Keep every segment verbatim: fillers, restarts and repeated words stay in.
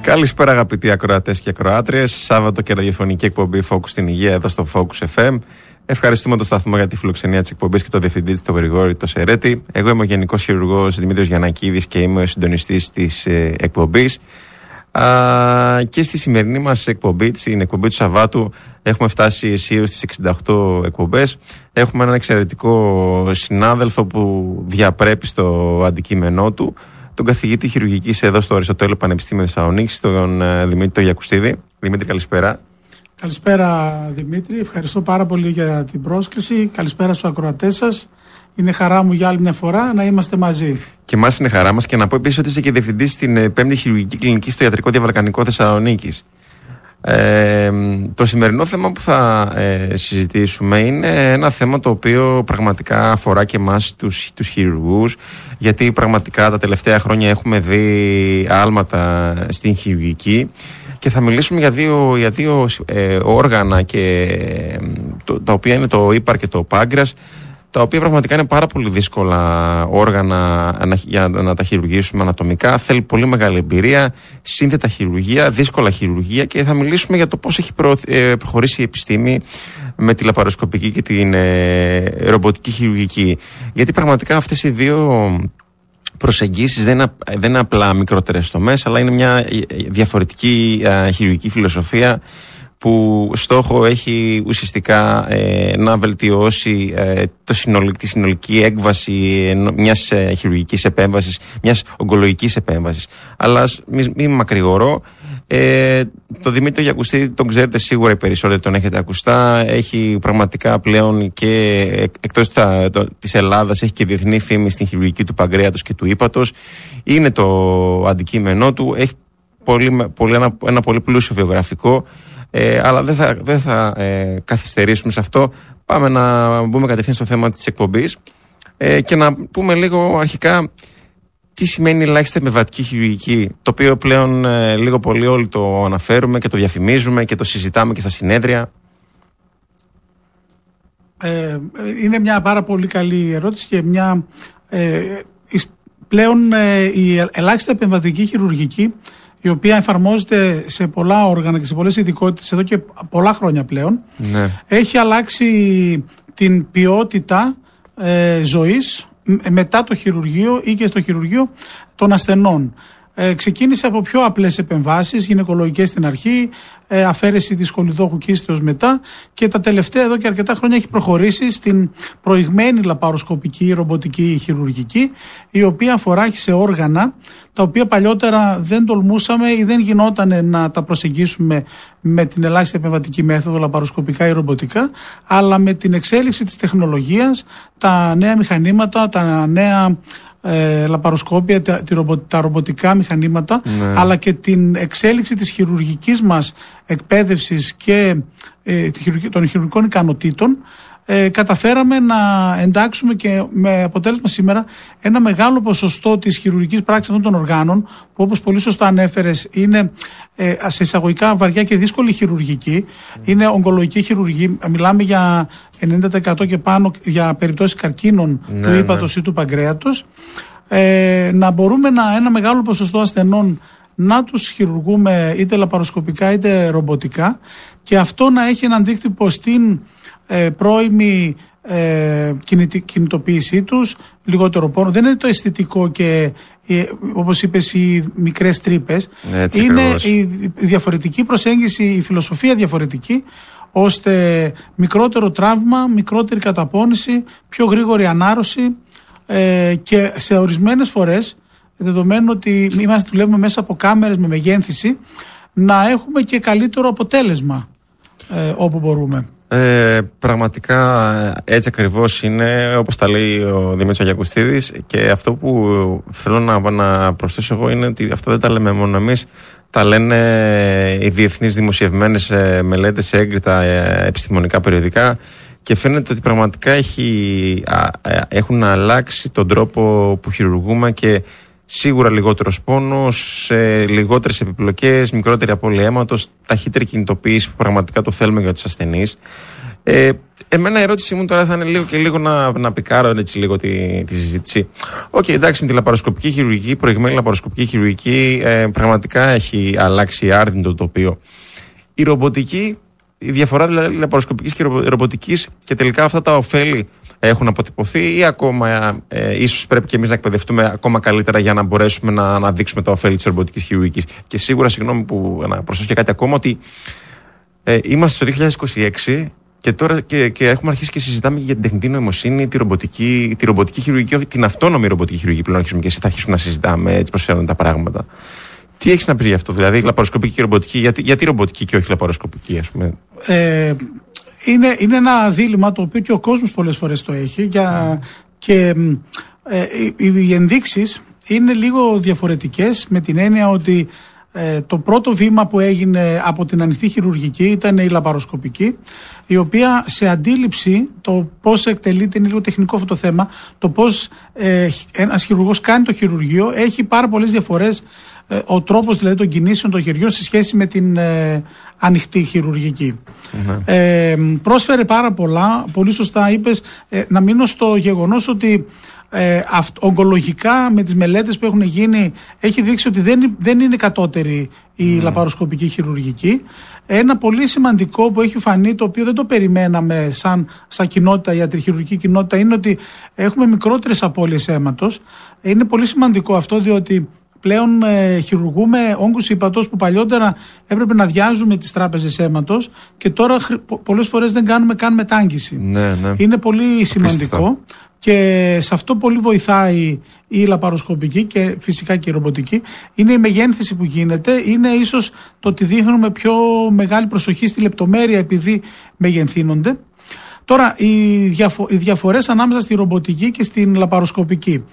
Καλησπέρα αγαπητοί ακροατές και ακροάτριες. Σάββατο και ραδιοφωνική εκπομπή Focus στην Υγεία εδώ στο Focus εφ εμ. Ευχαριστούμε τον σταθμό για τη φιλοξενία της εκπομπής και τον διευθυντή της, τον Γρηγόρη το Σερέτη. Εγώ είμαι ο Γενικός Χειρουργός Δημήτριος Γιαννακίδης και είμαι ο συντονιστής της ε, εκπομπής. Α, και στη σημερινή μας εκπομπή, στην εκπομπή του Σαββάτου, έχουμε φτάσει αισίως στις εξήντα οκτώ εκπομπές. Έχουμε έναν εξαιρετικό συνάδελφο που διαπρέπει στο αντικείμενό του, τον καθηγητή χειρουργικής εδώ στο Αριστοτέλειο Πανεπιστήμιο Θεσσαλονίκης, τον uh, Δημήτρη Γιακουστίδη. Δημήτρη, καλησπέρα. Καλησπέρα Δημήτρη, ευχαριστώ πάρα πολύ για την πρόσκληση. Καλησπέρα στους ακροατές σας. Είναι χαρά μου για άλλη μια φορά να είμαστε μαζί. Και εμάς είναι χαρά μας, και να πω επίσης ότι είσαι και διευθυντής στην πέμπτη Χειρουργική Κλινική στο Ιατρικό Διαβαλκανικό Θεσσαλονίκης. Ε, το σημερινό θέμα που θα ε, συζητήσουμε είναι ένα θέμα το οποίο πραγματικά αφορά και εμάς τους, τους χειρουργούς, γιατί πραγματικά τα τελευταία χρόνια έχουμε δει άλματα στην χειρουργική και θα μιλήσουμε για δύο, για δύο ε, όργανα και, ε, το, τα οποία είναι το ύπαρ και το πάγκρας, τα οποία πραγματικά είναι πάρα πολύ δύσκολα όργανα να, για να τα χειρουργήσουμε ανατομικά. Θέλει πολύ μεγάλη εμπειρία, σύνθετα χειρουργία, δύσκολα χειρουργία, και θα μιλήσουμε για το πώς έχει προ, ε, προχωρήσει η επιστήμη με τη λαπαροσκοπική και την ε, ρομποτική χειρουργική. Γιατί πραγματικά αυτές οι δύο προσεγγίσεις δεν είναι, δεν είναι απλά μικρότερες τομές, αλλά είναι μια διαφορετική ε, χειρουργική φιλοσοφία που στόχο έχει ουσιαστικά ε, να βελτιώσει ε, το συνολ, τη συνολική έκβαση ε, μιας ε, χειρουργικής επέμβασης, μιας ογκολογικής επέμβασης. Αλλά μην μη μακρηγορώ. Ε, το Δημήτρη Γιακουστίδη τον ξέρετε σίγουρα οι περισσότεροι, τον έχετε ακουστά. Έχει πραγματικά πλέον και εκτός τα, το, της Ελλάδας έχει και διεθνή φήμη στην χειρουργική του παγκρέατος και του ύπατος. Είναι το αντικείμενό του. Έχει πολύ, πολύ, ένα, ένα πολύ πλούσιο βιογραφικό. Ε, αλλά δεν θα, δεν θα ε, καθυστερήσουμε σε αυτό. Πάμε να μπούμε κατευθείαν στο θέμα της εκπομπής ε, και να πούμε λίγο αρχικά τι σημαίνει ελάχιστη επεμβατική χειρουργική, το οποίο πλέον ε, λίγο πολύ όλοι το αναφέρουμε και το διαφημίζουμε και το συζητάμε και στα συνέδρια. Ε, είναι μια πάρα πολύ καλή ερώτηση και μια ε, πλέον ε, η ελάχιστη επεμβατική χειρουργική, η οποία εφαρμόζεται σε πολλά όργανα και σε πολλές ειδικότητες εδώ και πολλά χρόνια πλέον, ναι, έχει αλλάξει την ποιότητα ε, ζωής μετά το χειρουργείο ή και στο χειρουργείο των ασθενών. Ε, ξεκίνησε από πιο απλές επεμβάσεις, γυναικολογικές στην αρχή, ε, αφαίρεση της χολιδόχου κίστεως μετά, και τα τελευταία εδώ και αρκετά χρόνια έχει προχωρήσει στην προηγμένη λαπαροσκοπική ρομποτική χειρουργική, η οποία αφορά σε όργανα τα οποία παλιότερα δεν τολμούσαμε ή δεν γινόταν να τα προσεγγίσουμε με την ελάχιστη επεμβατική μέθοδο, λαπαροσκοπικά ή ρομποτικά, αλλά με την εξέλιξη της τεχνολογίας, τα νέα μηχανήματα, τα νέα ε, λαπαροσκόπια, τα, τα ρομποτικά μηχανήματα, ναι, αλλά και την εξέλιξη της χειρουργικής μας εκπαίδευσης και ε, των χειρουργικών ικανοτήτων, Ε, καταφέραμε να εντάξουμε και με αποτέλεσμα σήμερα ένα μεγάλο ποσοστό της χειρουργικής πράξης αυτών των οργάνων, που όπως πολύ σωστά ανέφερες είναι ε, σε εισαγωγικά βαριά και δύσκολη χειρουργική, mm. είναι ογκολογική χειρουργική, μιλάμε για ενενήντα τοις εκατό και πάνω για περιπτώσεις καρκίνων, ναι, του ύπατος, ναι, ή του παγκρέατος, ε, να μπορούμε να, ένα μεγάλο ποσοστό ασθενών να τους χειρουργούμε είτε λαπαροσκοπικά είτε ρομποτικά, και αυτό να έχει έναν αντίκτυπο στην Ε, πρώιμη ε, κινητη, κινητοποίησή τους, λιγότερο πόνο. Δεν είναι το αισθητικό και ε, όπως είπες οι μικρές τρύπες. Έτσι, είναι η, η διαφορετική προσέγγιση, η φιλοσοφία διαφορετική, ώστε μικρότερο τραύμα, μικρότερη καταπώνηση, πιο γρήγορη ανάρρωση ε, και σε ορισμένες φορές, δεδομένου ότι είμαστε, δουλεύουμε μέσα από κάμερες με μεγένθηση, να έχουμε και καλύτερο αποτέλεσμα ε, όπου μπορούμε. Ε, πραγματικά έτσι ακριβώς είναι, όπως τα λέει ο Δημήτρης Γιακουστίδης, και αυτό που θέλω να, να προσθέσω εγώ είναι ότι αυτά δεν τα λέμε μόνο εμείς, τα λένε οι διεθνείς δημοσιευμένες μελέτες σε έγκριτα επιστημονικά περιοδικά, και φαίνεται ότι πραγματικά έχει, α, έχουν αλλάξει τον τρόπο που χειρουργούμε, και σίγουρα λιγότερος πόνος, λιγότερες επιπλοκές, μικρότερη απώλεια αίματος, ταχύτερη κινητοποίηση που πραγματικά το θέλουμε για τους ασθενείς. Ε, εμένα η ερώτησή μου τώρα θα είναι λίγο και λίγο να, να πικάρω έτσι λίγο τη, τη συζήτηση. Οκ, okay, εντάξει, με τη λαπαροσκοπική χειρουργική, η προηγμένη λαπαροσκοπική χειρουργική ε, πραγματικά έχει αλλάξει άρδιν το τοπίο. Η ρομποτική, η διαφορά δηλαδή λαπαροσκοπικής και ρομποτικής και τελικά αυτά τα ωφέλη έχουν αποτυπωθεί ή ακόμα ε, ίσως πρέπει και εμείς να εκπαιδευτούμε ακόμα καλύτερα για να μπορέσουμε να αναδείξουμε τα ωφέλη της ρομποτικής χειρουργικής. Και σίγουρα, συγγνώμη που να προσθέσω και κάτι ακόμα, ότι ε, είμαστε στο δύο χιλιάδες είκοσι έξι και τώρα και, και έχουμε αρχίσει και συζητάμε για την τεχνητή νοημοσύνη, τη ρομποτική, τη ρομποτική χειρουργική, όχι την αυτόνομη ρομποτική χειρουργική πλέον αρχίσουμε και θα αρχίσουμε να συζητάμε, έτσι προσφέρονται τα πράγματα. Τι έχεις να πεις γι' αυτό, δηλαδή λαπαροσκοπική και ρομποτική, γιατί, γιατί ρομποτική και όχι λαπαροσκοπική, ας πούμε. Ε, είναι, είναι ένα δίλημμα το οποίο και ο κόσμος πολλές φορές το έχει για, mm. και ε, οι, οι ενδείξεις είναι λίγο διαφορετικές με την έννοια ότι ε, το πρώτο βήμα που έγινε από την ανοιχτή χειρουργική ήταν η λαπαροσκοπική, η οποία σε αντίληψη το πώς εκτελείται, είναι λίγο τεχνικό αυτό το θέμα, το πώς ε, ένας χειρουργός κάνει το χειρουργείο έχει πάρα πολλές διαφορές. Ο τρόπος δηλαδή των κινήσεων των χεριών σε σχέση με την ε, ανοιχτή χειρουργική. Mm-hmm. Ε, πρόσφερε πάρα πολλά, πολύ σωστά είπες, ε, να μείνω στο γεγονός ότι ε, αυτ, ογκολογικά με τις μελέτες που έχουν γίνει έχει δείξει ότι δεν, δεν είναι κατώτερη η mm. λαπαροσκοπική χειρουργική. Ένα πολύ σημαντικό που έχει φανεί, το οποίο δεν το περιμέναμε σαν, σαν κοινότητα, η ιατροχειρουργική κοινότητα, είναι ότι έχουμε μικρότερες απώλειες αίματος. Είναι πολύ σημαντικό αυτό, διότι πλέον ε, χειρουργούμε όγκους ύπατος που παλιότερα έπρεπε να διάζουμε τις τράπεζες αίματος και τώρα πο- πολλές φορές δεν κάνουμε καν μετάγγιση. Ναι, ναι. Είναι πολύ σημαντικό. Απίστευτα. Και σε αυτό πολύ βοηθάει η λαπαροσκοπική και φυσικά και η ρομποτική. Είναι η μεγένθηση που γίνεται, είναι ίσως το ότι δείχνουμε πιο μεγάλη προσοχή στη λεπτομέρεια επειδή μεγενθύνονται. Τώρα, οι, διαφο- οι διαφορές ανάμεσα στη ρομποτική και στην λαπαροσκοπική.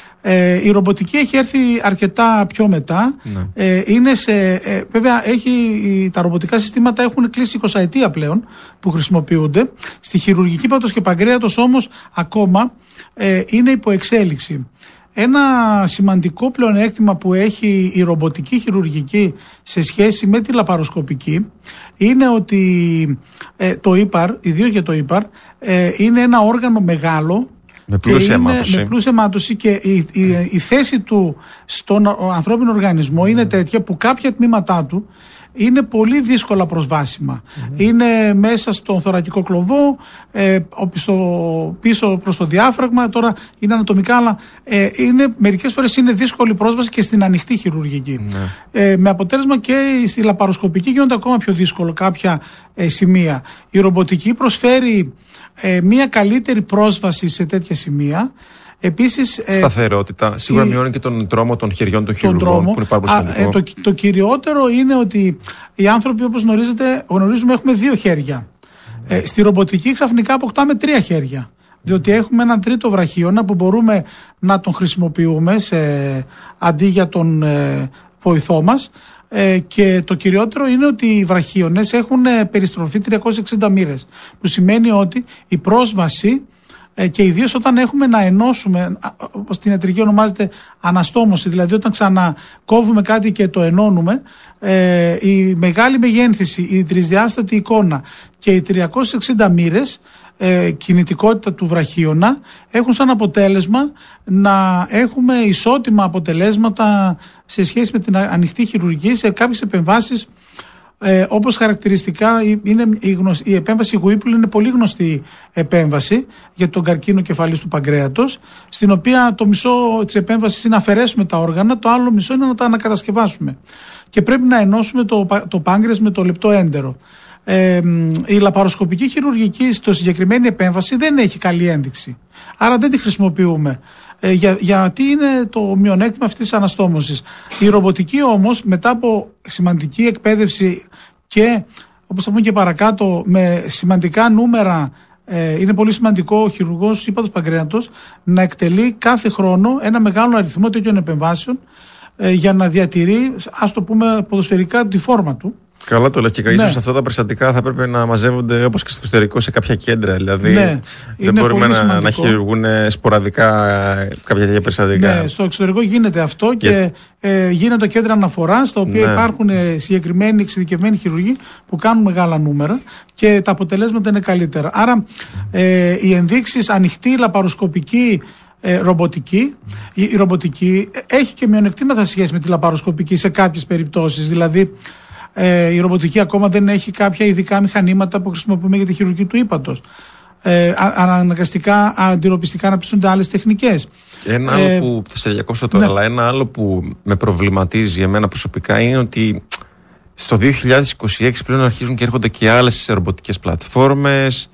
Ε, η ρομποτική έχει έρθει αρκετά πιο μετά. Ναι. Ε, είναι σε, ε, βέβαια, έχει, τα ρομποτικά συστήματα έχουν κλείσει εικοσαετία πλέον που χρησιμοποιούνται. Στη χειρουργική πάτος και παγκρέατος όμως ακόμα ε, είναι υπό εξέλιξη. Ένα σημαντικό πλεονέκτημα που έχει η ρομποτική χειρουργική σε σχέση με τη λαπαροσκοπική είναι ότι ε, το ύπαρ, ιδίως για το ύπαρ, ε, είναι ένα όργανο μεγάλο. Με πλούσια αιμάτωση. Με πλούσια αιμάτωση και η, η, η θέση του στον ανθρώπινο οργανισμό mm. είναι τέτοια που κάποια τμήματά του είναι πολύ δύσκολα προσβάσιμα. Mm. Είναι μέσα στον θωρακικό κλωβό, ε, στο, πίσω προς το διάφραγμα, τώρα είναι ανατομικά, αλλά ε, είναι, μερικές φορές είναι δύσκολη πρόσβαση και στην ανοιχτή χειρουργική. Mm. Ε, με αποτέλεσμα και στη λαπαροσκοπική γίνονται ακόμα πιο δύσκολο κάποια ε, σημεία. Η ρομποτική προσφέρει Ε, μια καλύτερη πρόσβαση σε τέτοια σημεία. Επίσης, σταθερότητα. Ε, Σίγουρα η, μειώνει και τον τρόμο των χεριών των χειρουργών που είναι πάρα πολύ σημαντικό. Ε, το, το κυριότερο είναι ότι οι άνθρωποι, όπως γνωρίζετε, γνωρίζουμε, έχουμε δύο χέρια. Ε, στη ρομποτική ξαφνικά αποκτάμε τρία χέρια. Διότι έχουμε έναν τρίτο βραχίωνα που μπορούμε να τον χρησιμοποιούμε σε, αντί για τον ε, βοηθό μας. Ε, και το κυριότερο είναι ότι οι βραχίονες έχουν ε, περιστροφή τριακόσιες εξήντα μοίρες, που σημαίνει ότι η πρόσβαση ε, και ιδίως όταν έχουμε να ενώσουμε, όπως στην ιατρική ονομάζεται αναστόμωση, δηλαδή όταν ξανακόβουμε κάτι και το ενώνουμε, ε, η μεγάλη μεγένθηση, η τρισδιάστατη εικόνα και οι τριακόσιες εξήντα μοίρες, Ε, κινητικότητα του βραχίωνα έχουν σαν αποτέλεσμα να έχουμε ισότιμα αποτελέσματα σε σχέση με την ανοιχτή χειρουργική σε κάποιες επεμβάσεις, ε, όπως χαρακτηριστικά είναι η, γνωσ... η επέμβαση γουίπλου είναι πολύ γνωστή επέμβαση για τον καρκίνο κεφαλής του παγκρέατος, στην οποία το μισό της επέμβασης είναι να αφαιρέσουμε τα όργανα, το άλλο μισό είναι να τα ανακατασκευάσουμε και πρέπει να ενώσουμε το, το πάγκρεας με το λεπτό έντερο. Ε, η λαπαροσκοπική χειρουργική στο συγκεκριμένη επέμβαση δεν έχει καλή ένδειξη. Άρα δεν τη χρησιμοποιούμε. Ε, για, γιατί είναι το μειονέκτημα αυτής της αναστόμωσης. Η ρομποτική όμως, μετά από σημαντική εκπαίδευση και, όπως θα πούμε και παρακάτω, με σημαντικά νούμερα, ε, είναι πολύ σημαντικό ο χειρουργός ύπατος παγκρέατος να εκτελεί κάθε χρόνο ένα μεγάλο αριθμό τέτοιων επεμβάσεων, ε, για να διατηρεί, ας το πούμε ποδοσφαιρικά, τη φόρμα του. Καλά το λες και Ναι. ίσως αυτά τα περιστατικά θα πρέπει να μαζεύονται όπως και στο εξωτερικό σε κάποια κέντρα. Δηλαδή Ναι, δεν μπορούμε να, να χειρουργούν σποραδικά κάποια τέτοια περιστατικά. Ναι, στο εξωτερικό γίνεται αυτό και, και ε, γίνονται κέντρα αναφοράς στα οποία ναι. υπάρχουν ε, συγκεκριμένοι εξειδικευμένοι χειρουργοί που κάνουν μεγάλα νούμερα και τα αποτελέσματα είναι καλύτερα. Άρα ε, οι ενδείξεις ανοιχτή λαπαροσκοπική ε, ρομποτική, η, η ρομποτική έχει και μειονεκτήματα σε σχέση με τη λαπαροσκοπική σε κάποιες περιπτώσεις. Δηλαδή ε, η ρομποτική ακόμα δεν έχει κάποια ειδικά μηχανήματα που χρησιμοποιούμε για τη χειρουργική του ύπατος. Ε, αναγκαστικά αντιρροπιστικά να πτήσονται άλλες τεχνικές. Ένα άλλο ε, που θα σε διακόψω τώρα, ναι. αλλά ένα άλλο που με προβληματίζει εμένα προσωπικά είναι ότι στο δύο χιλιάδες είκοσι έξι πλέον αρχίζουν και έρχονται και άλλες ρομποτικές πλατφόρμες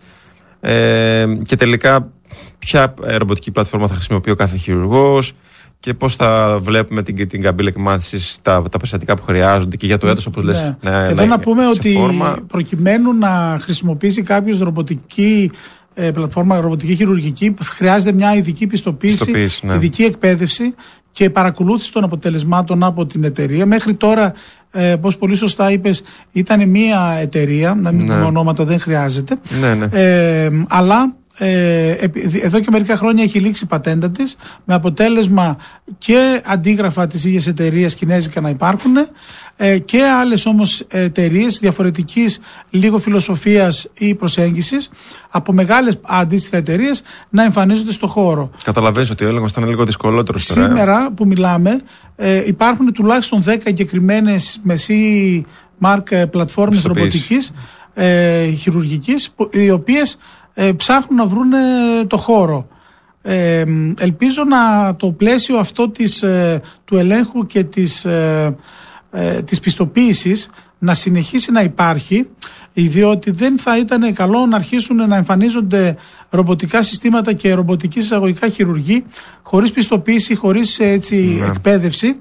ε, και τελικά ποια ρομποτική πλατφόρμα θα χρησιμοποιεί ο κάθε χειρουργός και πώς θα βλέπουμε την, την καμπύλα εκμάθησης, τα, τα περιστατικά που χρειάζονται και για το έτος, όπως λες. Ναι. Ναι, Εδώ ναι, να πούμε ότι φόρμα... προκειμένου να χρησιμοποιήσει κάποιος ρομποτική ε, πλατφόρμα, ρομποτική χειρουργική, χρειάζεται μια ειδική πιστοποίηση, πιστοποίηση ναι. ειδική εκπαίδευση και παρακολούθηση των αποτελεσμάτων από την εταιρεία. Μέχρι τώρα, ε, όπως πολύ σωστά είπες, ήταν μια εταιρεία, να μην πούμε ναι. ονόματα, δεν χρειάζεται. Ναι, ναι. Ε, αλλά Ε, εδώ και μερικά χρόνια έχει λήξει η πατέντα της, με αποτέλεσμα και αντίγραφα της ίδιας εταιρείας κινέζικα να υπάρχουν ε, και άλλες όμως εταιρείες διαφορετικής λίγο φιλοσοφίας ή προσέγγισης από μεγάλες αντίστοιχα εταιρείες να εμφανίζονται στο χώρο. Καταλαβαίνεις ότι ο έλεγχος ήταν λίγο δυσκολότερος τώρα. Σήμερα που μιλάμε ε, υπάρχουν τουλάχιστον δέκα εγκεκριμένες μεσή μάρκ πλατφόρμες ρομποτικής ε, χειρουργικής, οι οποίες Ε, ψάχνουν να βρουν το χώρο. Ε, ελπίζω να το πλαίσιο αυτό της, ε, του ελέγχου και της, ε, ε, της πιστοποίησης να συνεχίσει να υπάρχει, διότι δεν θα ήταν καλό να αρχίσουν να εμφανίζονται ρομποτικά συστήματα και ρομποτική εισαγωγικά χειρουργοί χωρίς πιστοποίηση, χωρίς έτσι, ναι. εκπαίδευση,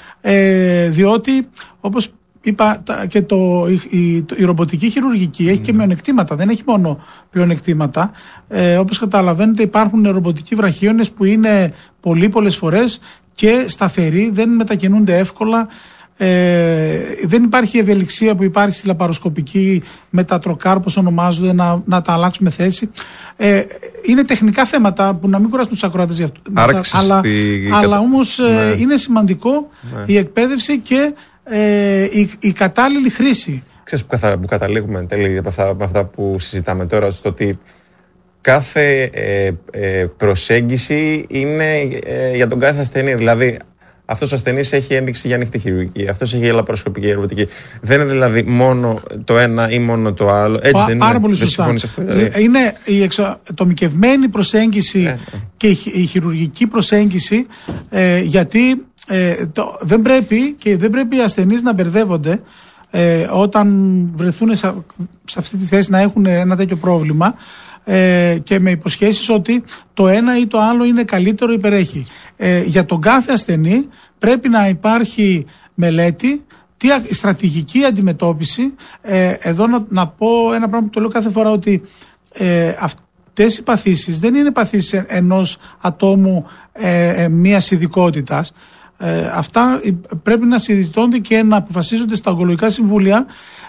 ε, διότι όπως είπα και το, η, η, η ρομποτική χειρουργική έχει mm. και μειονεκτήματα, δεν έχει μόνο πλεονεκτήματα. Ε, όπως καταλαβαίνετε υπάρχουν ρομποτικοί βραχίονες που είναι πολύ πολλές φορές και σταθεροί, δεν μετακινούνται εύκολα. Ε, δεν υπάρχει ευελιξία που υπάρχει στη λαπαροσκοπική με τα τροκάρ, όπως ονομάζονται, να, να τα αλλάξουμε θέση. Ε, είναι τεχνικά θέματα που να μην κουράσουμε τους ακροατές γι' αυτό. Αλλά, στη... αλλά όμως ναι. ε, είναι σημαντικό ναι. η εκπαίδευση και Ε, η, η κατάλληλη χρήση. Ξέρεις που, καθα, που καταλήγουμε εν τέλει από αυτά, από αυτά που συζητάμε τώρα, στο ότι κάθε ε, ε, προσέγγιση είναι ε, για τον κάθε ασθενή. Δηλαδή αυτός ο ασθενής έχει ένδειξη για ανοιχτή χειρουργική, αυτός έχει για λαπαροσκοπική ρομποτική. Δεν είναι δηλαδή μόνο το ένα ή μόνο το άλλο. Έτσι Πα, δεν πάρα είναι. Πολύ σωστά. Δεν αυτό, δηλαδή. Είναι η εξατομικευμένη προσέγγιση ε, και η, η χειρουργική προσέγγιση ε, γιατί Ε, το, δεν πρέπει και δεν πρέπει οι ασθενείς να μπερδεύονται ε, όταν βρεθούν σε, σε αυτή τη θέση να έχουν ένα τέτοιο πρόβλημα ε, και με υποσχέσεις ότι το ένα ή το άλλο είναι καλύτερο, υπερέχει. Ε, για τον κάθε ασθενή πρέπει να υπάρχει μελέτη, τι, στρατηγική αντιμετώπιση. Ε, εδώ να, να πω ένα πράγμα που το λέω κάθε φορά, ότι ε, αυτές οι παθήσεις δεν είναι παθήσεις ενός ατόμου ε, ε, μιας ειδικότητας. Ε, αυτά πρέπει να συζητώνται και να αποφασίζονται στα ογκολογικά συμβούλια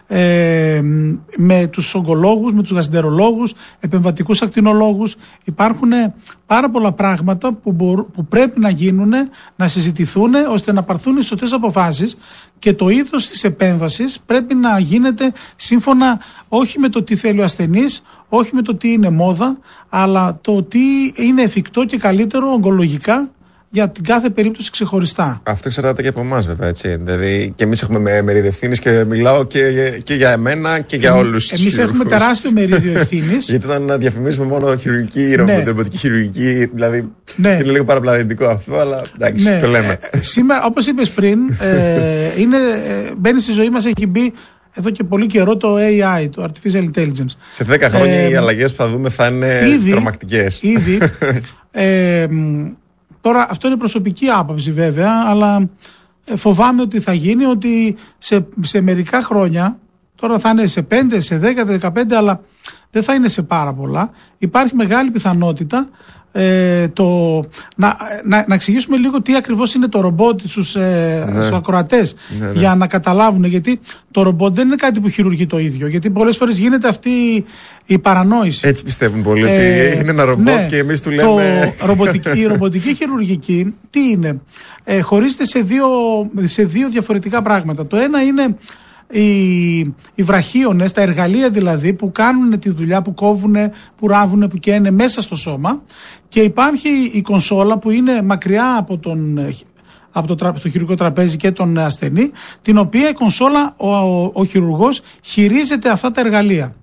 ε, με τους ογκολόγους, με τους γαστρεντερολόγους, επεμβατικούς ακτινολόγους. Υπάρχουν πάρα πολλά πράγματα που, μπορούν, που πρέπει να γίνουν, να συζητηθούν ώστε να πάρθουν οι σωστές αποφάσεις και το είδος της επέμβασης πρέπει να γίνεται σύμφωνα όχι με το τι θέλει ο ασθενής, όχι με το τι είναι μόδα, αλλά το τι είναι εφικτό και καλύτερο ογκολογικά για την κάθε περίπτωση ξεχωριστά. Αυτό εξαρτάται και από εμάς, βέβαια. Έτσι. Δηλαδή, και εμείς έχουμε μερίδιο ευθύνης και μιλάω και, και για εμένα και για ε, όλους. Εμείς έχουμε τεράστιο μερίδιο ευθύνης. Γιατί όταν να διαφημίζουμε μόνο χειρουργική, ναι. ρομποτική χειρουργική, δηλαδή. Ναι. Είναι λίγο παραπλανητικό αυτό, αλλά εντάξει, ναι. το λέμε. Ε, σήμερα, όπως είπες πριν, ε, είναι, ε, μπαίνει στη ζωή μας, έχει μπει εδώ και πολύ καιρό το έι άι, το Artificial Intelligence. Σε δέκα χρόνια ε, οι αλλαγές που θα δούμε θα είναι ήδη, τρομακτικές. Ήδη. ε, Τώρα αυτό είναι προσωπική άποψη βέβαια, αλλά φοβάμαι ότι θα γίνει, ότι σε, σε μερικά χρόνια, τώρα θα είναι σε πέντε, σε δέκα, δεκαπέντε, αλλά δεν θα είναι σε πάρα πολλά. Υπάρχει μεγάλη πιθανότητα Ε, το, να, να, να εξηγήσουμε λίγο τι ακριβώς είναι το ρομπότ στους, ε, ναι. στους ακροατές, ναι, ναι. για να καταλάβουν, γιατί το ρομπότ δεν είναι κάτι που χειρουργεί το ίδιο, γιατί πολλές φορές γίνεται αυτή η παρανόηση. Έτσι πιστεύουν πολλοί, ε, ότι είναι ένα ρομπότ, ναι, και εμείς του λέμε το ρομποτική, η ρομποτική χειρουργική τι είναι? Ε, χωρίζεται σε δύο, σε δύο διαφορετικά πράγματα. Το ένα είναι οι, οι βραχίονες, τα εργαλεία δηλαδή που κάνουν τη δουλειά, που κόβουν, που ράβουν, που καίνε μέσα στο σώμα, και υπάρχει η κονσόλα που είναι μακριά από, τον, από το, το χειρουργικό τραπέζι και τον ασθενή, την οποία η κονσόλα ο, ο, ο χειρουργός χειρίζεται αυτά τα εργαλεία.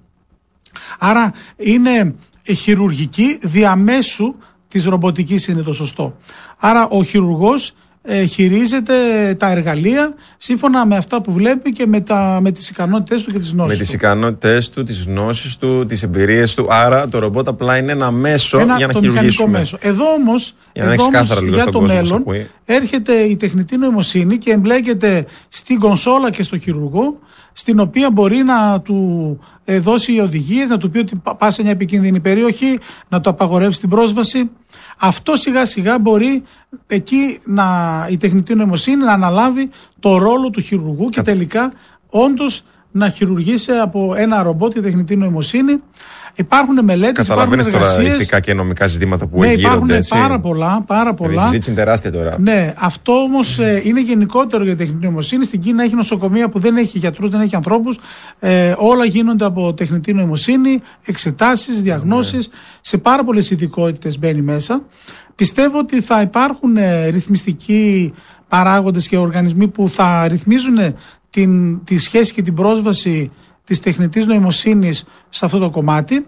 Άρα είναι χειρουργική διαμέσου της ρομποτικής, είναι το σωστό. Άρα ο χειρουργός ε, χειρίζεται τα εργαλεία σύμφωνα με αυτά που βλέπει και με, τα, με τις ικανότητες του και τις γνώσεις με του. Με τις ικανότητες του, τις γνώσεις του, τις εμπειρίες του. Άρα το ρομπότ απλά είναι ένα μέσο ένα, για να το χειρουργήσουμε. Μέσο. Εδώ όμως, για, να εδώ όμως λίγο για το μέλλον έρχεται η τεχνητή νοημοσύνη και εμπλέκεται στην κονσόλα και στο χειρουργό, στην οποία μπορεί να του ε, δώσει οδηγίες, να του πει ότι πας σε μια επικίνδυνη περιοχή, να του απαγορεύσει την πρόσβαση. Αυτό σιγά σιγά μπορεί εκεί να, η τεχνητή νοημοσύνη να αναλάβει το ρόλο του χειρουργού και τελικά όντως να χειρουργήσει από ένα ρομπότ η τεχνητή νοημοσύνη. Υπάρχουν μελέτες, υπάρχουν εργασίες. Καταλαβαίνεις τώρα ηθικά και νομικά ζητήματα που ναι, εγείρονται, έτσι. Υπάρχουν πάρα πολλά, πάρα πολλά. Η συζήτηση είναι τεράστια τώρα. Ναι, αυτό όμως ε, είναι γενικότερο για τεχνητή νοημοσύνη. Στην Κίνα έχει νοσοκομεία που δεν έχει γιατρούς, δεν έχει ανθρώπους. Ε, όλα γίνονται από τεχνητή νοημοσύνη, εξετάσεις, διαγνώσεις. Ναι. Σε πάρα πολλές ειδικότητες μπαίνει μέσα. Πιστεύω ότι θα υπάρχουν ε, ρυθμιστικοί παράγοντες και οργανισμοί που θα ρυθμίζουν την, τη σχέση και την πρόσβαση της τεχνητής νοημοσύνης σε αυτό το κομμάτι.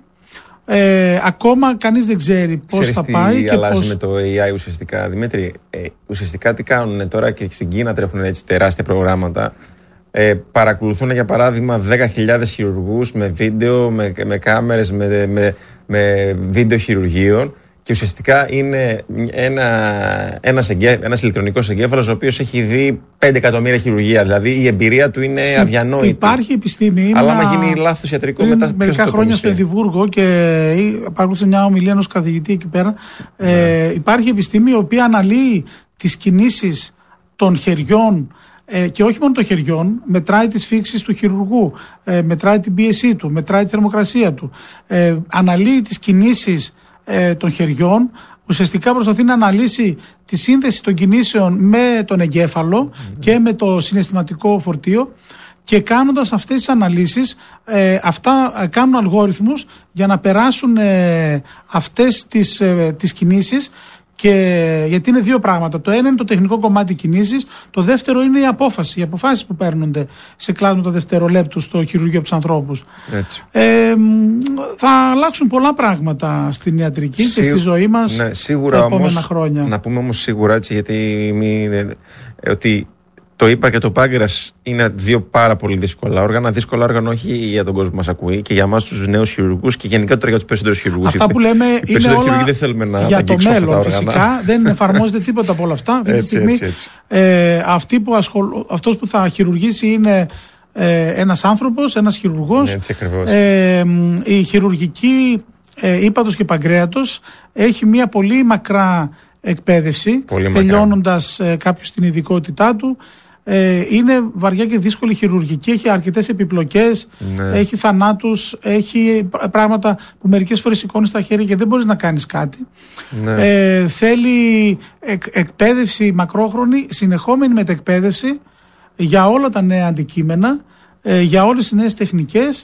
Ε, ακόμα κανείς δεν ξέρει πώς Ξέρεις θα τι πάει. Και αλλάζει πώς... με το έι άι ουσιαστικά, Δημήτρη? Ε, ουσιαστικά τι κάνουν τώρα, και στην Κίνα τρέχουν έτσι τεράστια προγράμματα. Ε, παρακολουθούν για παράδειγμα δέκα χιλιάδες χειρουργούς με βίντεο, με, με κάμερες, με, με, με βίντεο χειρουργείων. Και ουσιαστικά είναι ένα, ένας, εγκέ, ένας ηλεκτρονικός εγκέφαλος ο οποίος έχει δει πέντε εκατομμύρια χειρουργία. Δηλαδή η εμπειρία του είναι αδιανόητη. Υπάρχει επιστήμη. Αλλά άμα γίνει λάθος ιατρικό μετά. Μερικά χρόνια στο Εδιμβούργο και παρακολούθησε μια ομιλία ενός καθηγητή εκεί πέρα. Ναι. Ε, υπάρχει επιστήμη η οποία αναλύει τις κινήσεις των χεριών. Ε, και όχι μόνο των χεριών, μετράει τις φίξεις του χειρουργού, ε, μετράει την πίεσή του, μετράει τη θερμοκρασία του, ε, αναλύει τις κινήσεις ε, των χεριών, ουσιαστικά προσπαθεί να αναλύσει τη σύνδεση των κινήσεων με τον εγκέφαλο mm-hmm. και με το συναισθηματικό φορτίο, και κάνοντας αυτές τις αναλύσεις ε, αυτά ε, κάνουν αλγόριθμους για να περάσουν ε, αυτές τις, ε, τις κινήσεις. Και γιατί είναι δύο πράγματα. Το ένα είναι το τεχνικό κομμάτι κινήσεις, το δεύτερο είναι η απόφαση, οι αποφάσεις που παίρνονται σε κλάσματα δευτερολέπτου στο χειρουργείο από τους ανθρώπους. Ε, θα αλλάξουν πολλά πράγματα στην ιατρική Σί... και στη ζωή μας ναι, σίγουρα τα επόμενα όμως, χρόνια. Να πούμε όμως σίγουρα έτσι, γιατί μη, ότι το ύπα και το πάγκρας είναι δύο πάρα πολύ δύσκολα όργανα. Δύσκολα όργανα όχι για τον κόσμο που μας ακούει και για εμάς τους νέους χειρουργούς και γενικά τώρα για τους περισσότερους χειρουργούς. Αυτά που λέμε είναι όλα δεν θέλουμε να για το μέλλον. Φυσικά δεν εφαρμόζεται τίποτα από όλα αυτά. Αυτή τη στιγμή έτσι, έτσι. Ε, αυτή που ασχολ... αυτός που θα χειρουργήσει είναι ε, ένας άνθρωπος, ένας χειρουργός. Έτσι, ακριβώς. Ε, η χειρουργική ε, ύπατος και παγκρέατος έχει μια πολύ μακρά εκπαίδευση, πολύ τελειώνοντας ε, κάποιος την ειδικότητά του. Ε, είναι βαριά και δύσκολη χειρουργική, έχει αρκετές επιπλοκές, ναι. έχει θανάτους, έχει πράγματα που μερικές φορές σηκώνεις στα χέρια και δεν μπορείς να κάνεις κάτι. Ναι. Ε, θέλει εκ, εκπαίδευση μακρόχρονη, συνεχόμενη μετεκπαίδευση για όλα τα νέα αντικείμενα, ε, για όλες τις νέες τεχνικές.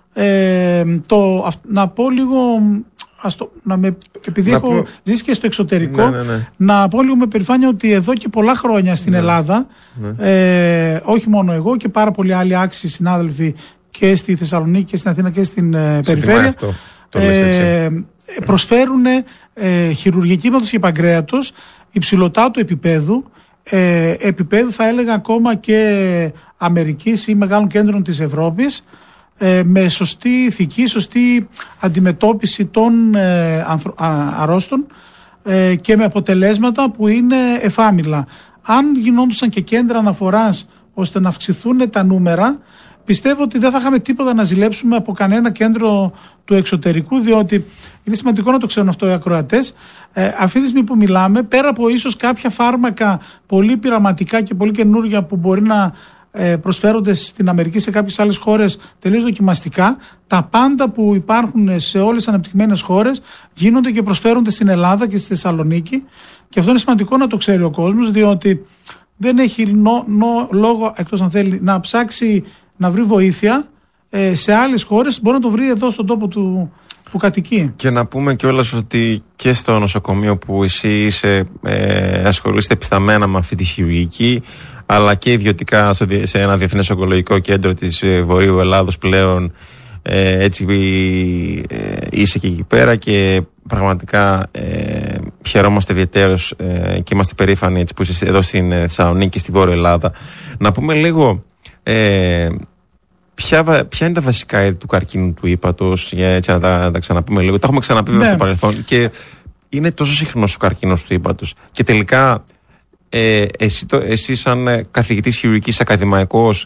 Ε, το, να πω λίγο... Το, να με, επειδή να έχω πω... ζήσει και στο εξωτερικό, ναι, ναι, ναι. να πω λίγο με περηφάνεια ότι εδώ και πολλά χρόνια στην ναι, Ελλάδα, ναι. Ε, όχι μόνο εγώ και πάρα πολλοί άλλοι άξιοι συνάδελφοι και στη Θεσσαλονίκη και στην Αθήνα και στην ε, περιφέρεια, αυτό, το ε, προσφέρουν ε, χειρουργική ύπατος και παγκρέατος υψηλωτάτου επίπεδου, ε, επίπεδου θα έλεγα ακόμα και Αμερικής ή μεγάλων κέντρων της Ευρώπης, με σωστή ηθική, σωστή αντιμετώπιση των ε, ανθρω, α, αρρώστων ε, και με αποτελέσματα που είναι εφάμιλα. Αν γινόντουσαν και κέντρα αναφοράς ώστε να αυξηθούν τα νούμερα, πιστεύω ότι δεν θα είχαμε τίποτα να ζηλέψουμε από κανένα κέντρο του εξωτερικού, διότι είναι σημαντικό να το ξέρουν αυτό οι ακροατές. Ε, αυτή τη στιγμή που μιλάμε, πέρα από ίσως κάποια φάρμακα πολύ πειραματικά και πολύ καινούργια που μπορεί να ε, προσφέρονται στην Αμερική, σε κάποιες άλλες χώρες τελείως δοκιμαστικά, τα πάντα που υπάρχουν σε όλες τις αναπτυγμένες χώρες γίνονται και προσφέρονται στην Ελλάδα και στη Θεσσαλονίκη. Και αυτό είναι σημαντικό να το ξέρει ο κόσμος, διότι δεν έχει νο, νο, λόγο, εκτός αν θέλει, να ψάξει να βρει βοήθεια ε, σε άλλες χώρες, μπορεί να το βρει εδώ στον τόπο του που κατοικεί. Και να πούμε κιόλας ότι και στο νοσοκομείο που εσύ είσαι, ε, ασχολείστε επισταμμένα με αυτή τη χειρουργική, αλλά και ιδιωτικά σε ένα διεθνές ογκολογικό κέντρο της Βορείου Ελλάδος πλέον, ε, έτσι ε, είσαι και εκεί πέρα και πραγματικά ε, χαιρόμαστε ιδιαιτέρως ε, και είμαστε περήφανοι έτσι, που είσαι εδώ στην Θεσσαλονίκη, στη Βόρεια Ελλάδα. Να πούμε λίγο ε, ποια, ποια είναι τα βασικά είδη του καρκίνου του ύπατος, για έτσι να τα, τα ξαναπούμε λίγο. Τα έχουμε ξαναπεί βέβαια ναι. στο παρελθόν και είναι τόσο συχνός ο καρκίνος του ύπατος. Και τελικά ε, εσύ, το, εσύ σαν καθηγητής χειρουργικής ακαδημαϊκός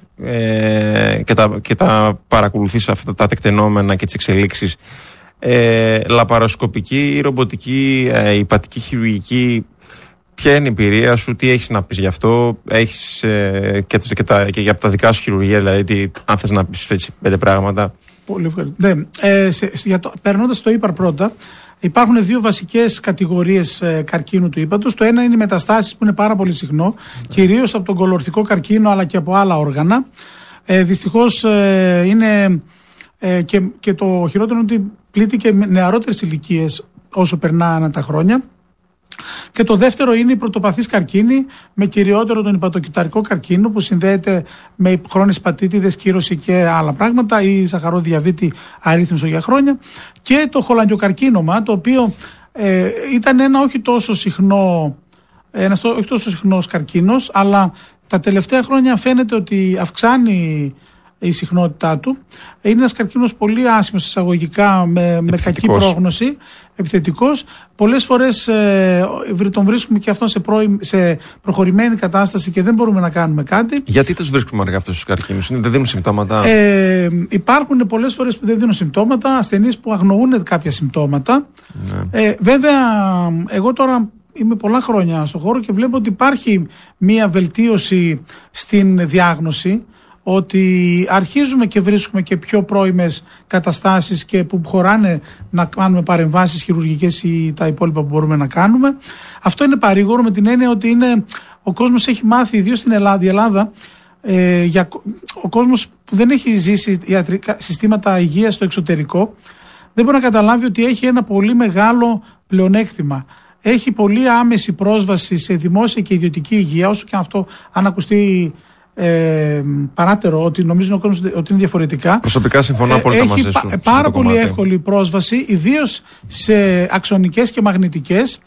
ε, και, τα, και τα παρακολουθείς αυτά τα τεκτενόμενα και τις εξελίξεις, Ε, λαπαροσκοπική, ρομποτική, ε, υπατική χειρουργική, ποια είναι η εμπειρία σου, τι έχεις να πεις γι' αυτό, έχεις ε, και, και, τα, και για τα δικά σου χειρουργία, δηλαδή τι, αν θες να πεις έτσι πέντε πράγματα. Πολύ ευχαριστώ. Ναι, ε, σε, για το, περνώντας το ύπαρ πρώτα, υπάρχουν δύο βασικές κατηγορίες ε, καρκίνου του ύπατος. Το ένα είναι οι μεταστάσεις που είναι πάρα πολύ συχνό, mm. κυρίως από τον κολορθικό καρκίνο αλλά και από άλλα όργανα. Ε, δυστυχώς ε, είναι ε, και, και το χειρότερο είναι ότι πλήττει και νεαρότερες ηλικίες όσο περνάνε τα χρόνια. Και το δεύτερο είναι η πρωτοπαθής καρκίνη, με κυριότερο τον υπατοκυταρικό καρκίνο που συνδέεται με χρόνιες υπατήτηδες, κύρωση και άλλα πράγματα, ή σαχαρόδι διαβήτη αρρύθμισο για χρόνια, και το χολαγγιοκαρκίνωμα, το οποίο ε, ήταν ένα όχι τόσο συχνό, ένας όχι τόσο συχνός καρκίνος, αλλά τα τελευταία χρόνια φαίνεται ότι αυξάνει η συχνότητά του. Είναι ένας καρκίνος πολύ άσχημος εισαγωγικά, με, με κακή πρόγνωση, επιθετικός. Πολλές φορές ε, τον βρίσκουμε και αυτό σε, προ, σε προχωρημένη κατάσταση και δεν μπορούμε να κάνουμε κάτι. Γιατί τους βρίσκουμε αργά αυτούς τους καρκίνους, δεν δίνουν συμπτώματα? Ε, υπάρχουν πολλές φορές που δεν δίνουν συμπτώματα, ασθενείς που αγνοούν κάποια συμπτώματα. Ναι. Ε, βέβαια, εγώ τώρα είμαι πολλά χρόνια στον χώρο και βλέπω ότι υπάρχει μία βελτίωση στην διάγνωση, ότι αρχίζουμε και βρίσκουμε και πιο πρώιμες καταστάσεις και που χωράνε να κάνουμε παρεμβάσεις χειρουργικές ή τα υπόλοιπα που μπορούμε να κάνουμε. Αυτό είναι παρήγορο με την έννοια ότι είναι, ο κόσμος έχει μάθει, ιδίως στην Ελλάδα, η Ελλάδα, ε, για, ο κόσμος που δεν έχει ζήσει ιατρικά, συστήματα υγείας στο εξωτερικό, δεν μπορεί να καταλάβει ότι έχει ένα πολύ μεγάλο πλεονέκτημα. Έχει πολύ άμεση πρόσβαση σε δημόσια και ιδιωτική υγεία, όσο και αυτό αν ακουστεί Ε, παράτερο, ότι νομίζουν ο κόσμος ότι είναι διαφορετικά. Προσωπικά συμφωνώ απόλυτα ε, μαζί σου. Έχει πάρα πολύ κομμάτι. εύκολη πρόσβαση, ιδίως σε αξονικές και μαγνητικές,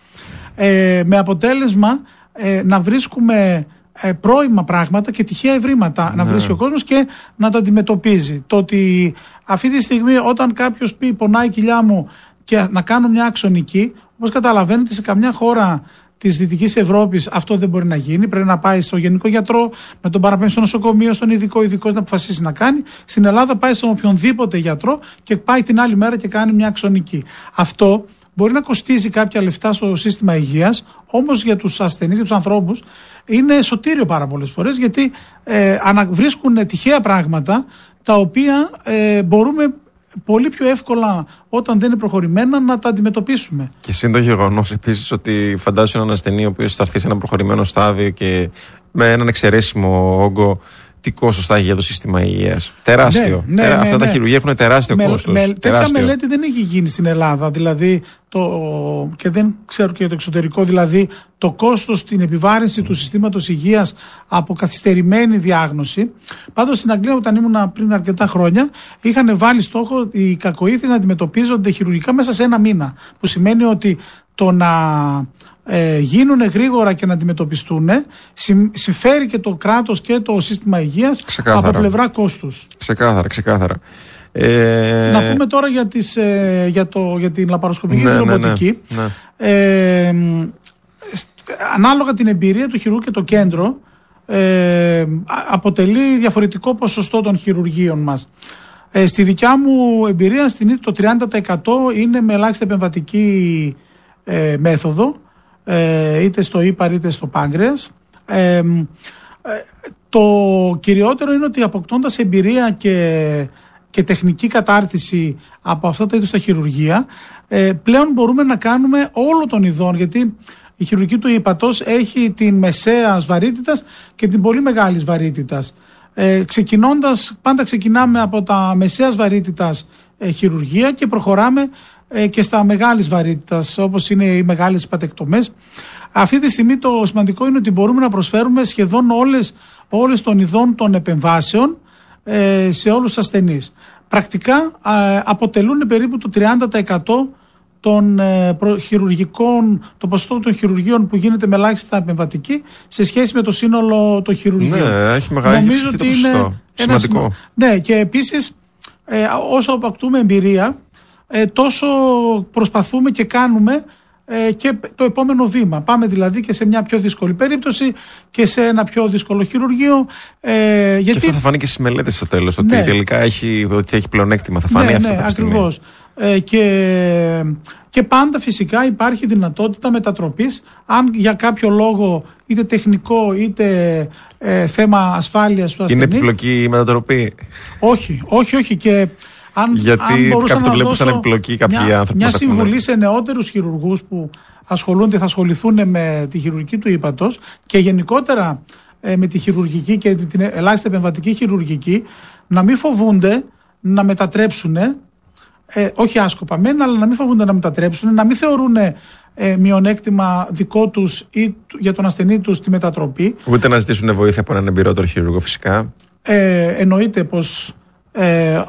ε, με αποτέλεσμα ε, να βρίσκουμε ε, πρώιμα πράγματα και τυχαία ευρήματα ναι. να βρίσκει ο κόσμος και να τα αντιμετωπίζει. Το ότι αυτή τη στιγμή όταν κάποιος πει πονάει η κοιλιά μου και να κάνω μια αξονική, όπως καταλαβαίνετε σε καμιά χώρα της Δυτικής Ευρώπης αυτό δεν μπορεί να γίνει. Πρέπει να πάει στο γενικό γιατρό, να τον παραπέμψει στο νοσοκομείο, στον ειδικό, ειδικό να αποφασίσει να κάνει. Στην Ελλάδα πάει στον οποιονδήποτε γιατρό και πάει την άλλη μέρα και κάνει μια αξονική. Αυτό μπορεί να κοστίζει κάποια λεφτά στο σύστημα υγείας, όμως για τους ασθενείς, για τους ανθρώπους, είναι σωτήριο πάρα πολλές φορές, γιατί ε, αναβρίσκουν τυχαία πράγματα τα οποία ε, μπορούμε πολύ πιο εύκολα, όταν δεν είναι προχωρημένα, να τα αντιμετωπίσουμε. Και είναι το γεγονός επίσης ότι φαντάζομαι έναν ασθενή ο οποίος θα έρθει σε ένα προχωρημένο στάδιο και με έναν εξαιρέσιμο όγκο, τι κόστος θα έχει για το σύστημα υγείας? Τεράστιο. Ναι, ναι, Τερα... ναι, Αυτά ναι. τα χειρουργεία έχουν τεράστιο με, κόστος. Με, τέτοια μελέτη δεν έχει γίνει στην Ελλάδα, δηλαδή, το, και δεν ξέρω και για το εξωτερικό, δηλαδή το κόστος, την επιβάρυνση mm. του συστήματος υγείας από καθυστερημένη διάγνωση. Πάντως στην Αγγλία, όταν ήμουν πριν αρκετά χρόνια, είχαν βάλει στόχο οι κακοήθειες να αντιμετωπίζονται χειρουργικά μέσα σε ένα μήνα. Που σημαίνει ότι το να ε, γίνουν γρήγορα και να αντιμετωπιστούν συμφέρει και το κράτος και το σύστημα υγείας ξεκάθαρα. Από πλευρά κόστους. Ξεκάθαρα, ξεκάθαρα. Ε... Να πούμε τώρα για, τις, ε, για, το, για την λαπαροσκοπική ναι, και την ρομποτική. Ναι, ναι. Ε, ανάλογα την εμπειρία του χειρουργού και το κέντρο, ε, αποτελεί διαφορετικό ποσοστό των χειρουργείων μας. Ε, στη δικιά μου εμπειρία στην το τριάντα τοις εκατό είναι με ελάχιστη επεμβατική ε, μέθοδο, ε, είτε στο ύπαρ είτε στο πάγκρεας. Ε, ε, το κυριότερο είναι ότι αποκτώντας εμπειρία και, και τεχνική κατάρτιση από αυτά τα είδους τα χειρουργεία, ε, πλέον μπορούμε να κάνουμε όλο των ειδών, γιατί η χειρουργική του ύπατος έχει την μεσαίας βαρύτητας και την πολύ μεγάλης βαρύτητας. Ε, ξεκινώντας, πάντα ξεκινάμε από τα μεσαίας βαρύτητας ε, χειρουργία και προχωράμε ε, και στα μεγάλης βαρύτητας, όπως είναι οι μεγάλες πατεκτομές. Αυτή τη στιγμή το σημαντικό είναι ότι μπορούμε να προσφέρουμε σχεδόν όλες, όλες των ειδών των επεμβάσεων ε, σε όλους τους ασθενείς. Πρακτικά ε, αποτελούν περίπου το τριάντα τοις εκατό των ε, χειρουργικών, το ποσοστό των χειρουργείων που γίνεται με ελάχιστα επεμβατική σε σχέση με το σύνολο των χειρουργείων. Ναι, έχει μεγάλη Νομίζω ότι είναι σημαντικό. Ένα, ναι, και επίσης ε, όσο αποκτούμε εμπειρία, ε, τόσο προσπαθούμε και κάνουμε ε, και το επόμενο βήμα. Πάμε δηλαδή και σε μια πιο δύσκολη περίπτωση και σε ένα πιο δύσκολο χειρουργείο. Ε, γιατί... Και αυτό θα φανεί και στις μελέτες στο τέλος, ότι ναι. τελικά έχει, ότι έχει πλεονέκτημα. Θα φανεί ναι, αυτό. Ναι, ακριβώς. Ε, και, και πάντα φυσικά υπάρχει δυνατότητα μετατροπής, αν για κάποιο λόγο είτε τεχνικό είτε ε, θέμα ασφάλειας του ασθενή. Είναι επιπλοκή η μετατροπή? Όχι, όχι, όχι. Και αν, γιατί αν κάποιοι το βλέπουν σαν επιπλοκή κάποιοι μια, άνθρωποι. Μια συμβουλή σε νεότερους χειρουργούς που ασχολούνται, θα ασχοληθούν με τη χειρουργική του ύπατος και γενικότερα ε, με τη χειρουργική και την ελάχιστη επεμβατική χειρουργική, να μην φοβούνται να μετατρέψουν. Ε, όχι άσκοπα μεν, αλλά να μην φοβούνται να μετατρέψουν, να μην θεωρούν ε, μειονέκτημα δικό τους ή για τον ασθενή τους τη μετατροπή. Ούτε να ζητήσουν βοήθεια από έναν εμπειρότερο χειρουργό φυσικά. Ε, εννοείται πως ε,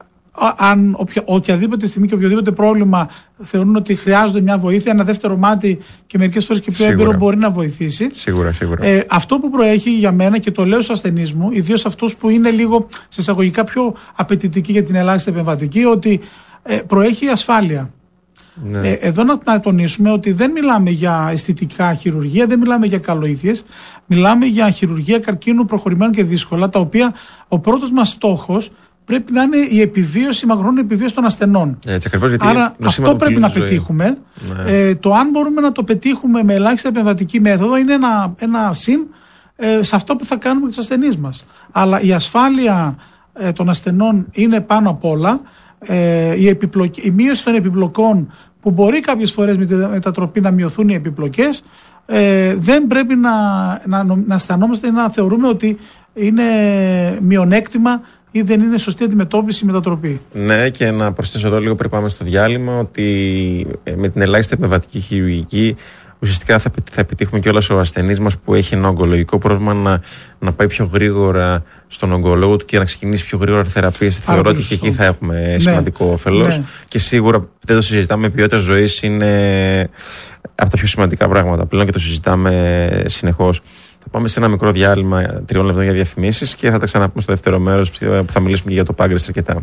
αν οποια, οποιαδήποτε στιγμή και οποιοδήποτε πρόβλημα θεωρούν ότι χρειάζονται μια βοήθεια, ένα δεύτερο μάτι και μερικές φορές και πιο έμπειρο μπορεί να βοηθήσει. Σίγουρα, σίγουρα. Ε, αυτό που προέχει για μένα και το λέω στους ασθενείς μου, ιδίως αυτούς που είναι λίγο σε εισαγωγικά πιο απαιτητικοί για την ελάχιστη επεμβατική, ότι ε, προέχει η ασφάλεια. Ναι. Ε, εδώ να, να τονίσουμε ότι δεν μιλάμε για αισθητικά χειρουργία, δεν μιλάμε για καλοήθειες, μιλάμε για χειρουργία καρκίνου προχωρημένων και δύσκολα, τα οποία ο πρώτος μας στόχος πρέπει να είναι η επιβίωση, η μακροχρόνια επιβίωση των ασθενών. Έτσι, ακριβώς, γιατί άρα αυτό πρέπει να πετύχουμε. Ναι. Ε, το αν μπορούμε να το πετύχουμε με ελάχιστη επεμβατική μέθοδο είναι ένα, ένα συν ε, σε αυτό που θα κάνουμε και τους ασθενείς μας. Αλλά η ασφάλεια ε, των ασθενών είναι πάνω απ' όλα. Ε, η, επιπλοκή, η μείωση των επιπλοκών, που μπορεί κάποιες φορές με τη μετατροπή να μειωθούν οι επιπλοκές, ε, δεν πρέπει να, να, να αισθανόμαστε ή να θεωρούμε ότι είναι μειονέκτημα ή δεν είναι σωστή αντιμετώπιση η μετατροπή. Ναι, και να προσθέσω εδώ λίγο πριν πάμε στο διάλειμμα, ότι με την ελάχιστη επεμβατική χειρουργική ουσιαστικά θα, θα επιτύχουμε κιόλας ο ασθενής μας που έχει ένα ογκολογικό πρόβλημα να, να πάει πιο γρήγορα στον ογκολόγο του και να ξεκινήσει πιο γρήγορα θεραπείες. Θεωρώ ότι και εκεί θα έχουμε ναι. σημαντικό όφελος. Ναι. Και σίγουρα δεν το συζητάμε, η ποιότητα ζωής είναι από τα πιο σημαντικά πράγματα πλέον και το συζητάμε συνεχώς. Θα πάμε σε ένα μικρό διάλειμμα τριών λεπτών για διαφημίσεις και θα τα ξαναπούμε στο δεύτερο μέρος που θα μιλήσουμε και για το πάγκρες αρκετά.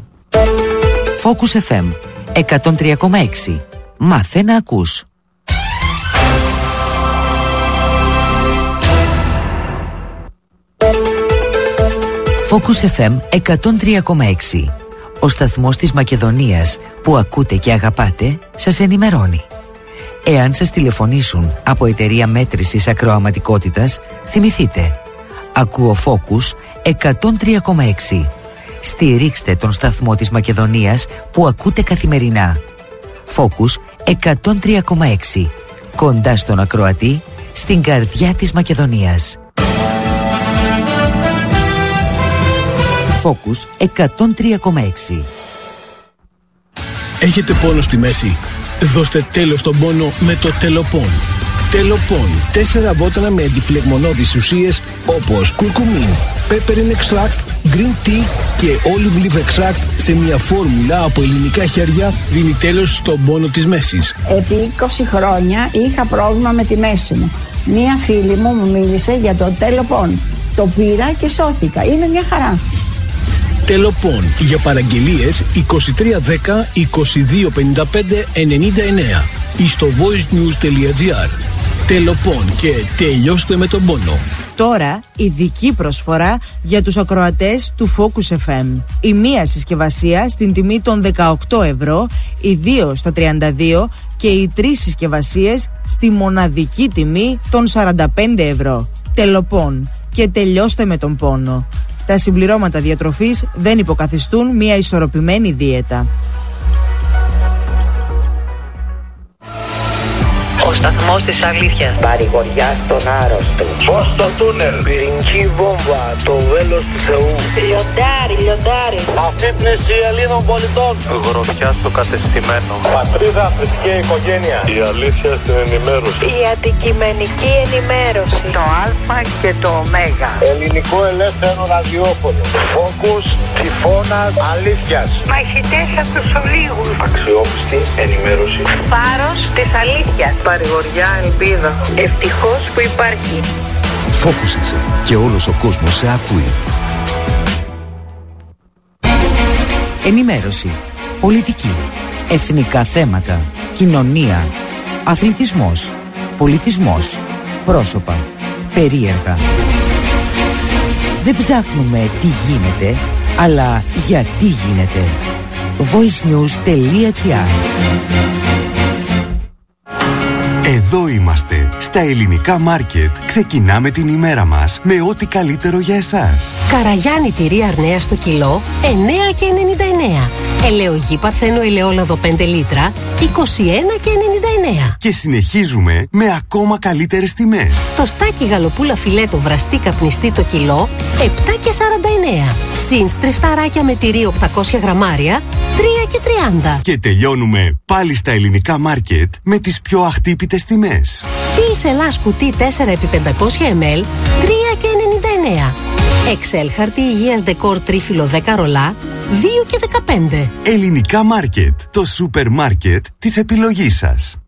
Focus εφ εμ εκατόν τρία κόμμα έξι. Μάθε να ακούς. Focus εφ εμ εκατόν τρία κόμμα έξι. Ο σταθμός της Μακεδονίας που ακούτε και αγαπάτε σας ενημερώνει. Εάν σας τηλεφωνήσουν από εταιρεία μέτρησης ακροαματικότητας, θυμηθείτε. Ακούω Focus εκατόν τρία κόμμα έξι. Στηρίξτε τον σταθμό της Μακεδονίας που ακούτε καθημερινά. Focus εκατόν τρία κόμμα έξι. Κοντά στον ακροατή, στην καρδιά της Μακεδονίας. Focus εκατόν τρία κόμμα έξι. Έχετε πόνο στη μέση? Δώστε τέλος στον πόνο με το Τελοπών. Τελοπών. Τέσσερα βότανα με αντιφλεγμονώδεις ουσίες όπως κουρκουμίν, peppermint extract, green tea και olive leaf extract σε μια φόρμουλα από ελληνικά χέρια δίνει τέλος στον πόνο της μέσης. Επί είκοσι χρόνια είχα πρόβλημα με τη μέση μου. Μία φίλη μου μου μίλησε για το Τελοπών. Το πήρα και σώθηκα. Είναι μια χαρά. Τελοπών. Για παραγγελίες είκοσι τρία δέκα είκοσι δύο πενήντα πέντε ενενήντα εννέα ή στο voicenews τελεία gr. Τελοπών και τελειώστε με τον πόνο. Τώρα ειδική προσφορά για τους ακροατές του Focus εφ εμ. Η μία συσκευασία στην τιμή των δεκαοκτώ ευρώ, οι δύο στα τριάντα δύο και οι τρεις συσκευασίες στη μοναδική τιμή των σαράντα πέντε ευρώ. Τελοπών. Και τελειώστε με τον πόνο. Τα συμπληρώματα διατροφής δεν υποκαθιστούν μια ισορροπημένη δίαιτα. Ο σταθμός της αλήθειας. Παρηγοριά στον άρρωστο. Φως στο τούνελ. Πυρηνική βόμβα. Το βέλος του Θεού. Λιοντάρι, λιοντάρι. Αφύπνιση Ελλήνων πολιτών. Γροθιά στο κατεστημένο. Πατρίδα, θρησκεία, οικογένεια. Η αλήθεια στην ενημέρωση. Η αντικειμενική ενημέρωση. Το Α και το Ω. Ελληνικό ελεύθερο ραδιόφωνο. Φόκους, τυφώνας, αλήθειας. Μαχητές από τους ολίγους. Αξιόπιστη ενημέρωση. Φάρος της αλήθειας. Παρηγοριά, ελπίδα. Ευτυχώς που υπάρχει. Focus είσαι και όλος ο κόσμος σε ακούει. Ενημέρωση, πολιτική, εθνικά θέματα, κοινωνία, αθλητισμός, πολιτισμός, πρόσωπα, περίεργα. Δεν ψάχνουμε τι γίνεται, αλλά γιατί γίνεται. voicenews.gr. Εδώ είμαστε, στα ελληνικά μάρκετ. Ξεκινάμε την ημέρα μας με ό,τι καλύτερο για εσάς. Καραγιάννη τυρί Αρνέα στο κιλό, εννέα και ενενήντα εννέα. Ελαιογή Παρθένο ελαιόλαδο πέντε λίτρα, είκοσι ένα και ενενήντα εννέα. Και συνεχίζουμε με ακόμα καλύτερες τιμές. Το στάκι γαλοπούλα φιλέτο βραστή καπνιστή το κιλό, επτά και σαράντα εννέα. Συν στριφταράκια με τυρί οκτακόσια γραμμάρια, τρία και τριάντα. Και τελειώνουμε πάλι στα ελληνικά μάρκετ με τις πιο αχτύπητες τιμές. Τύης Ελλάς κουτί τέσσερα επί πεντακόσια μιλιλίτρα, τρία και ενενήντα εννέα. Excel χαρτί υγείας δεκόρ τρίφυλλο δέκα ρολά, δύο και δεκαπέντε. Ελληνικά μάρκετ, το σούπερ μάρκετ της επιλογής σας.